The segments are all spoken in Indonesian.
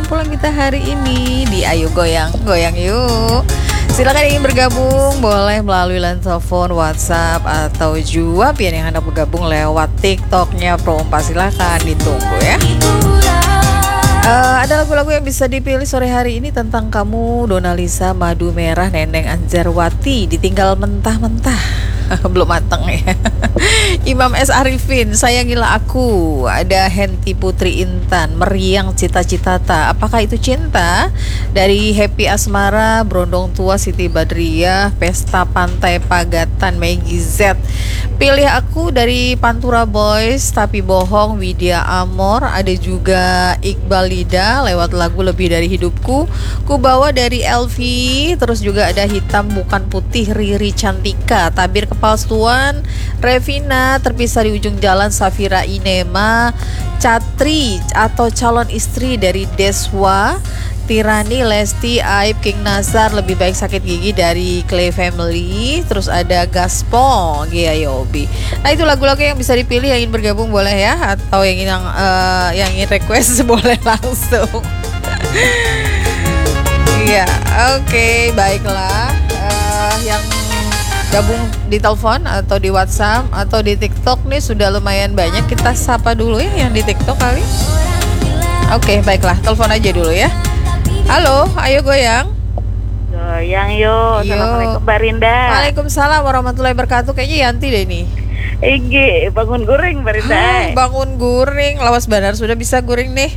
pulang kita hari ini di Ayo Goyang, goyang yuk. Silakan ingin bergabung boleh melalui line telepon, WhatsApp atau juga pian yang hendak bergabung lewat TikToknya Pro4. Silakan ditunggu ya. Ada lagu-lagu yang bisa dipilih sore hari ini tentang kamu, Donalisa, Madu Merah, Neneng Anjarwati, Ditinggal Mentah-Mentah. Belum matang ya. Imam S. Arifin, Sayangilah Aku. Ada Henti Putri Intan, Meriang Cita-Citata, Apakah Itu Cinta? Dari Happy Asmara, Brondong Tua, Siti Badriah, Pesta Pantai Pagatan, Maggie Z. Pilih Aku dari Pantura Boys, Tapi Bohong, Widya Amor. Ada juga Iqbal Lida lewat lagu Lebih Dari Hidupku. Ku Bawa dari Elvi. Terus juga ada Hitam Bukan Putih, Riri Cantika. Tabir Kepalsuan, Revina. Terpisah di Ujung Jalan, Safira Inema. Catri atau Calon Istri dari Deswa. Tirani, Lesti, Aib, King Nazar, Lebih Baik Sakit Gigi dari Clay Family. Terus ada Gaspol, Gia Yobi. Nah itu lagu-lagu yang bisa dipilih. Yang ingin bergabung boleh ya, atau yang ingin request boleh langsung. Iya, oke, baiklah. Yang gabung di telepon atau di WhatsApp atau di TikTok nih sudah lumayan banyak. Kita sapa dulu ya yang di TikTok kali. Oke, baiklah, telepon aja dulu ya. Halo, Ayo Goyang. Goyang yuk. Assalamualaikum Mbak Rinda. Waalaikumsalam warahmatullahi wabarakatuh. Kayaknya Yanti deh nih. Bangun guring Mbak Rinda. Bangun guring, lawas benar sudah bisa guring nih.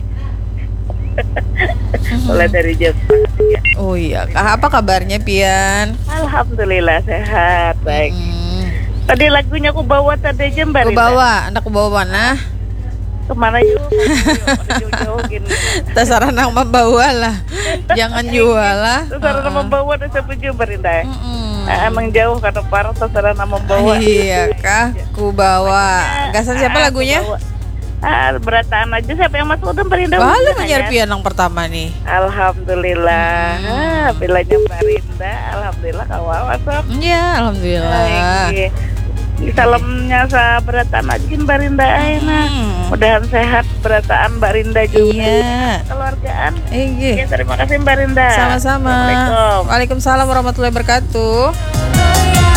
Mulai dari jam 4. Oh iya, apa kabarnya Pian? Alhamdulillah sehat, baik. Tadi lagunya aku bawa tadi aja Mbak Rinda. Aku bawa, anak aku bawa mana? Kemana yuk? Jauh-jauh gini. Terserah nang membawa lah. Jangan jual lah. Terserah nang membawa dan siapa juga Mbak Rinda. Emang jauh karena parah terserah nang membawa. Iya kah? Ku bawa. Gasan siapa lagunya? Berataan aja siapa yang masuk udah Mbak Rinda. Balik penyiar Pian yang pertama nih. Alhamdulillah. Bilanya Mbak Rinda, alhamdulillah kawal masuk. Iya, alhamdulillah. Salamnya sa berataan aja Mbak Rinda mudahan sehat berataan Mbak Rinda juga. Iya. Keluargaan. Iya. Terima kasih Mbak Rinda. Sama-sama. Assalamualaikum. Waalaikumsalam warahmatullahi wabarakatuh.